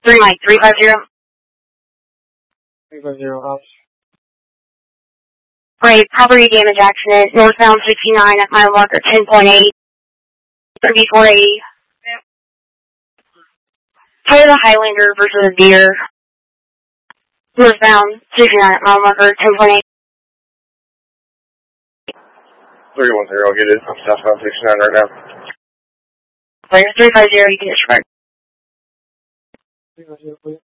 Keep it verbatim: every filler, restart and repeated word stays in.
Three Mike, three five zero. three five zero, house. Right, property damage accident, northbound sixty-nine at mile marker ten point eight, thirty-four eighty. Toyota Highlander versus Deere, northbound sixty-nine at mile marker ten point eight. three one zero, get it. I'm southbound sixty-nine right now. Player three five zero, you can disregard. three five zero, please.